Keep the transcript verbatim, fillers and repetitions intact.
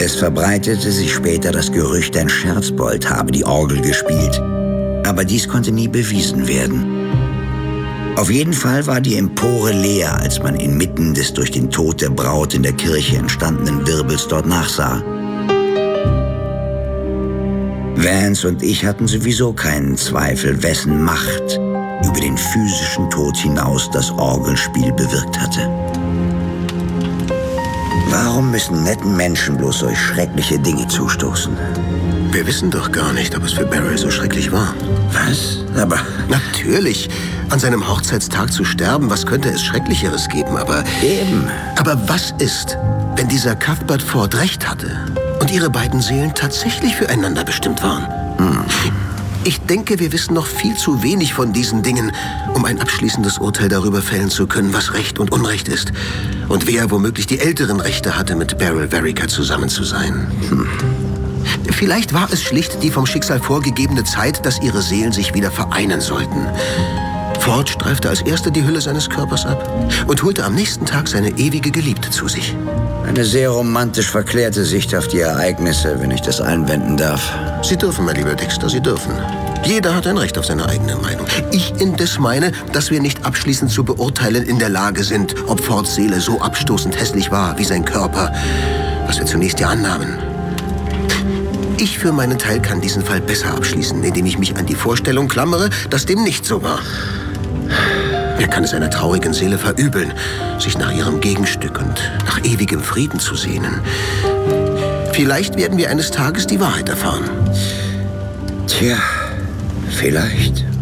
Es verbreitete sich später das Gerücht, ein Scherzbold habe die Orgel gespielt. Aber dies konnte nie bewiesen werden. Auf jeden Fall war die Empore leer, als man inmitten des durch den Tod der Braut in der Kirche entstandenen Wirbels dort nachsah. Vance und ich hatten sowieso keinen Zweifel, wessen Macht über den physischen Tod hinaus das Orgelspiel bewirkt hatte. Warum müssen netten Menschen bloß solch schreckliche Dinge zustoßen? Wir wissen doch gar nicht, ob es für Beryl so schrecklich war. Was? Aber... Natürlich. An seinem Hochzeitstag zu sterben, was könnte es Schrecklicheres geben, aber... Eben. Aber was ist, wenn dieser Cuthbert Ford recht hatte und ihre beiden Seelen tatsächlich füreinander bestimmt waren? Hm. Ich denke, wir wissen noch viel zu wenig von diesen Dingen, um ein abschließendes Urteil darüber fällen zu können, was Recht und Unrecht ist. Und wer womöglich die älteren Rechte hatte, mit Beryl Vereker zusammen zu sein. Hm. Vielleicht war es schlicht die vom Schicksal vorgegebene Zeit, dass ihre Seelen sich wieder vereinen sollten. Ford streifte als erster die Hülle seines Körpers ab und holte am nächsten Tag seine ewige Geliebte zu sich. Eine sehr romantisch verklärte Sicht auf die Ereignisse, wenn ich das einwenden darf. Sie dürfen, mein lieber Dexter, Sie dürfen. Jeder hat ein Recht auf seine eigene Meinung. Ich indes meine, dass wir nicht abschließend zu beurteilen in der Lage sind, ob Fords Seele so abstoßend hässlich war wie sein Körper, was wir zunächst ja annahmen. Ich für meinen Teil kann diesen Fall besser abschließen, indem ich mich an die Vorstellung klammere, dass dem nicht so war. Wer kann es einer traurigen Seele verübeln, sich nach ihrem Gegenstück und nach ewigem Frieden zu sehnen? Vielleicht werden wir eines Tages die Wahrheit erfahren. Tja, vielleicht.